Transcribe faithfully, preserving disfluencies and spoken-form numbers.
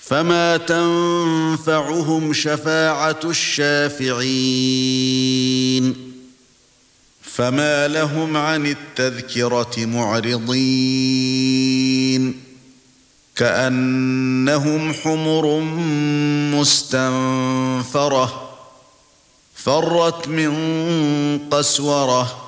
فما تنفعهم شفاعة الشافعين فما لهم عن التذكرة معرضين كأنهم حمر مستنفرة فرت من قسورة